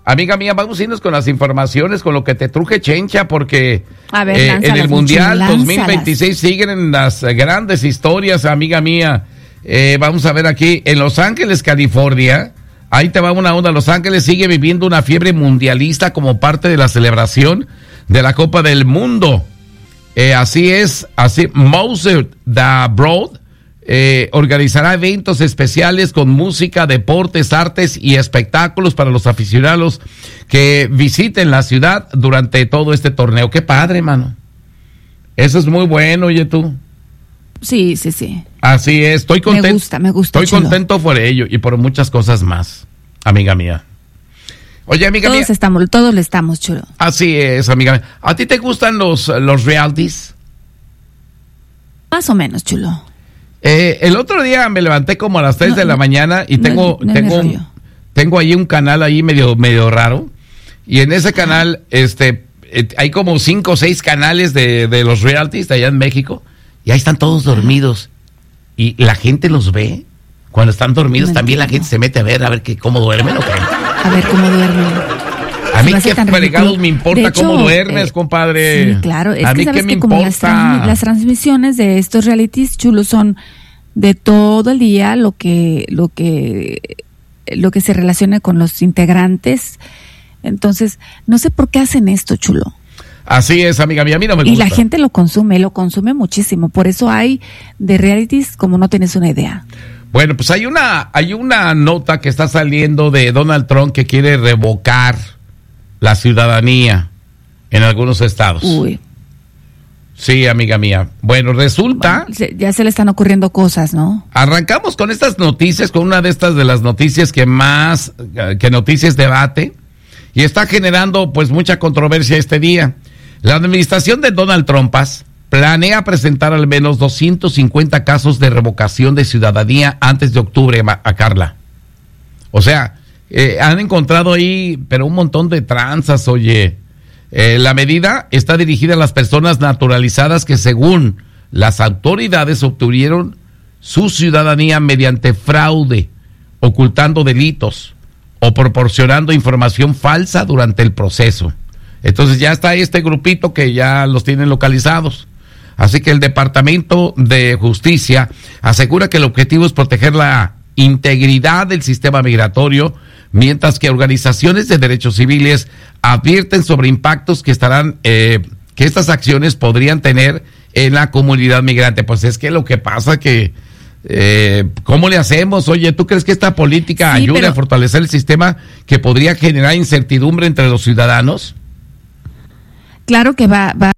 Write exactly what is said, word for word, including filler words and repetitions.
amiga mía, vamos a irnos con las informaciones, con lo que te truje Chencha, porque a ver, eh, lánzalas, en el Mundial mucho, dos mil veintiséis siguen en las grandes historias, amiga mía. Eh, vamos a ver aquí, en Los Ángeles, California, ahí te va una onda. Los Ángeles sigue viviendo una fiebre mundialista como parte de la celebración de la Copa del Mundo. Eh, así es, así, Mouser the Broad eh, organizará eventos especiales con música, deportes, artes y espectáculos para los aficionados que visiten la ciudad durante todo este torneo. Qué padre, mano. Eso es muy bueno, oye tú. Sí, sí, sí. Así es, estoy contento. Me gusta, me gusta. Estoy chulo. contento por ello y por muchas cosas más, amiga mía. Oye, amiga todos mía. Estamos, todos le estamos, chulo. Así es, amiga mía. ¿A ti te gustan los, los realities? Más o menos, chulo. Eh, el otro día me levanté como a las tres no, de la no, mañana y no, tengo, no tengo, tengo ahí un canal ahí medio, medio raro. Y en ese canal, este, eh, hay como cinco o seis canales de, de los realities de allá en México. Y ahí están todos dormidos. Y la gente los ve. Cuando están dormidos, no también entiendo. La gente se mete a ver, a ver que, cómo duermen o qué. A ver cómo duermen. A mí qué fregados me importa hecho, cómo duermes, eh, compadre. Sí, claro. Es a que mí sabes qué que me como importa. las, trans, las transmisiones de estos realities, chulos, son de todo el día lo que, lo que, lo que se relaciona con los integrantes. Entonces, no sé por qué hacen esto, chulo. Así es, amiga mía, a mí no me gusta. Y la gente lo consume, lo consume muchísimo. Por eso hay de realities como no tienes una idea. Bueno, pues hay una, hay una nota que está saliendo de Donald Trump que quiere revocar la ciudadanía en algunos estados. Uy. Sí, amiga mía. Bueno, resulta... Bueno, ya se le están ocurriendo cosas, ¿no? Arrancamos con estas noticias, con una de estas de las noticias que más, que noticias debate, y está generando pues mucha controversia este día. La administración de Donald Trump planea presentar al menos doscientos cincuenta casos de revocación de ciudadanía antes de octubre, a Carla. O sea, eh, han encontrado ahí, pero un montón de tranzas, oye. Eh, la medida está dirigida a las personas naturalizadas que según las autoridades obtuvieron su ciudadanía mediante fraude, ocultando delitos o proporcionando información falsa durante el proceso. Entonces ya está este grupito que ya los tienen localizados. Así que el Departamento de Justicia asegura que el objetivo es proteger la integridad del sistema migratorio, mientras que organizaciones de derechos civiles advierten sobre impactos que estarán, eh, que estas acciones podrían tener en la comunidad migrante. Pues es que lo que pasa que, eh, ¿cómo le hacemos? Oye, ¿tú crees que esta política sí, ayuda pero... a fortalecer el sistema que podría generar incertidumbre entre los ciudadanos? Claro que va, va